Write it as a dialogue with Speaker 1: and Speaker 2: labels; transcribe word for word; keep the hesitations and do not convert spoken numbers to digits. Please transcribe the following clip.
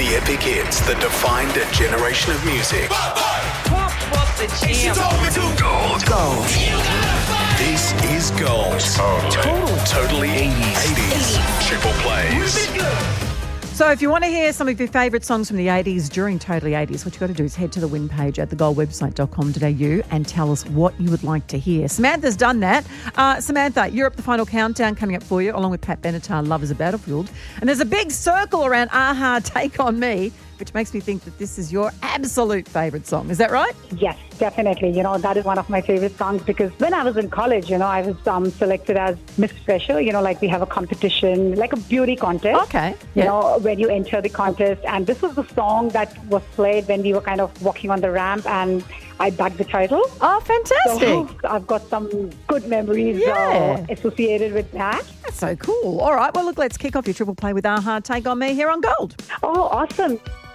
Speaker 1: The epic hits that defined a generation of music.
Speaker 2: Pop was the jam.
Speaker 1: Gold. Gold. This is Gold. Total. Totally eighties. eighties. Triple plays.
Speaker 3: So if you want to hear some of your favourite songs from the eighties during Totally eighties, what you've got to do is head to the win page at the gold website dot com dot a u and tell us what you would like to hear. Samantha's done that. Uh, Samantha, you're up the final countdown coming up for you, along with Pat Benatar, Love is a Battlefield. And there's a big circle around A-ha, Take On Me, which makes me think that this is your absolute favourite song. Is that right?
Speaker 4: Yes, definitely. You know, that is one of my favorite songs because when I was in college, you know, I was um, selected as Miss Fresher. You know, like we have a competition, like a beauty contest.
Speaker 3: Okay.
Speaker 4: You
Speaker 3: Yeah.
Speaker 4: know, when you enter the contest. And this was the song that was played when we were kind of walking on the ramp and I bagged the title.
Speaker 3: Oh, fantastic.
Speaker 4: So I've got some good memories
Speaker 3: Yeah.
Speaker 4: uh, associated with that.
Speaker 3: That's so cool. All right, well, look, let's kick off your triple play with A-ha, Take On Me here on Gold.
Speaker 4: Oh, awesome.